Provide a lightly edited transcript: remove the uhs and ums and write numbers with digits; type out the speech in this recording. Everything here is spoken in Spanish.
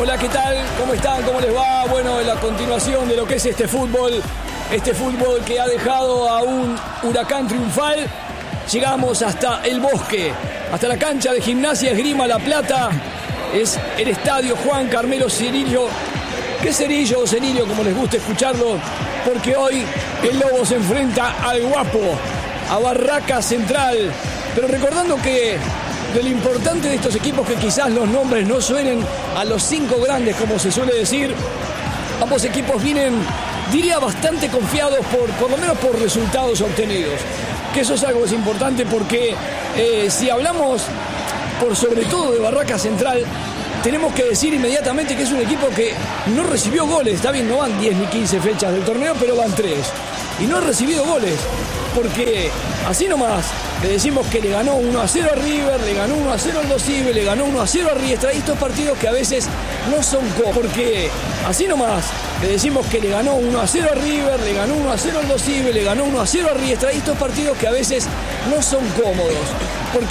Hola, ¿qué tal? ¿Cómo están? ¿Cómo les va? Bueno, en la continuación de lo que es este fútbol que ha dejado a un Huracán triunfal, llegamos hasta el Bosque, hasta la cancha de Gimnasia Esgrima La Plata. Es el estadio Juan Carmelo Cirillo. ¿Qué Cerillo o Cerillo, como les gusta escucharlo? Porque hoy el Lobo se enfrenta al Guapo, a Barraca Central. Pero recordando que de lo importante de estos equipos, que quizás los nombres no suenen a los 5 grandes, como se suele decir, ambos equipos vienen, diría, bastante confiados por lo menos por resultados obtenidos. Que eso es algo que es importante porque si hablamos por sobre todo de Barraca Central, tenemos que decir inmediatamente que es un equipo que no recibió goles. Está bien, no van 10 ni 15 fechas del torneo, pero van 3. Y no ha recibido goles, porque así nomás le decimos que le ganó 1-0 a River, le ganó 1-0 al Dosive, le ganó 1-0 a Riestra. Y estos partidos que a veces no son cómodos, porque así nomás le decimos que le ganó 1-0 a River, le ganó 1-0 al Dosive, le ganó 1-0 a Riestra. Y estos partidos que a veces no son cómodos, porque